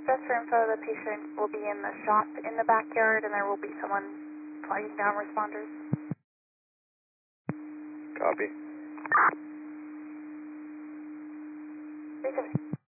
Just for info, the patient will be in the shop in the backyard, and there will be someone flagging down responders. Copy. 370.